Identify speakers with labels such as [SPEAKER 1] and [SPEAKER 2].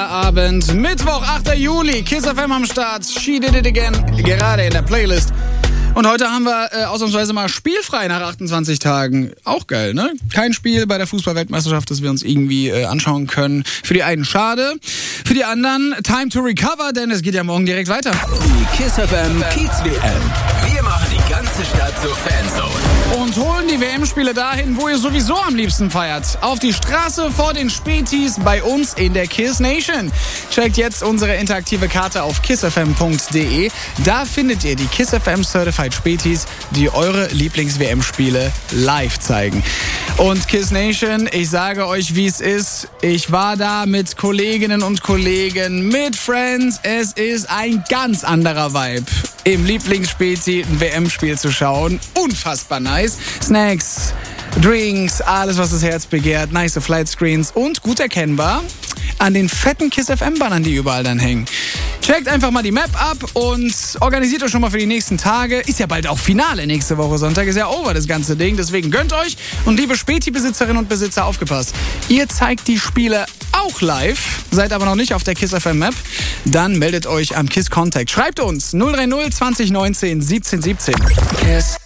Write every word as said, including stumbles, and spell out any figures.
[SPEAKER 1] Feierabend. Mittwoch, achter Juli. Kiss F M am Start. She did it again. Gerade in der Playlist. Und heute haben wir äh, ausnahmsweise mal spielfrei nach achtundzwanzig Tagen. Auch geil, ne? Kein Spiel bei der Fußball-Weltmeisterschaft, das wir uns irgendwie äh, anschauen können. Für die einen schade, für die anderen time to recover, denn es geht ja morgen direkt weiter.
[SPEAKER 2] Die Kiss F M Kiez W M. Wir machen die ganze Stadt zur Fanzone.
[SPEAKER 1] Und holen die W M-Spiele dahin, wo ihr sowieso am liebsten feiert. Auf die Straße vor den Spätis bei uns in der Kiss Nation. Checkt jetzt unsere interaktive Karte auf kiss f m punkt d e. Da findet ihr die Kiss F M Certified Spätis, die eure Lieblings-W M-Spiele live zeigen. Und Kiss Nation, ich sage euch, wie es ist. Ich war da mit Kolleginnen und Kollegen, mit Friends. Es ist ein ganz anderer Vibe, im Lieblingsspäti ein W M-Spiel zu schauen. Unfassbar nice. Snacks, Drinks, alles, was das Herz begehrt. Nice Flightscreens und gut erkennbar an den fetten Kiss F M-Bannern, die überall dann hängen. Checkt einfach mal die Map ab und organisiert euch schon mal für die nächsten Tage. Ist ja bald auch Finale nächste Woche Sonntag. Ist ja over, das ganze Ding. Deswegen gönnt euch. Und liebe Späti-Besitzerinnen und Besitzer, aufgepasst. Ihr zeigt die Spiele auch live, seid aber noch nicht auf der Kiss F M Map. Dann meldet euch am Kiss Contact. Schreibt uns null drei null zwanzig neunzehn siebzehn siebzehn.
[SPEAKER 2] Kiss